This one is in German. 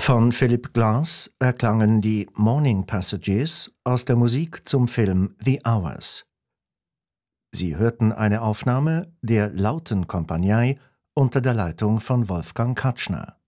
Von Philip Glass erklangen die Morning Passages aus der Musik zum Film The Hours. Sie hörten eine Aufnahme der Lautenkompanie unter der Leitung von Wolfgang Katschner.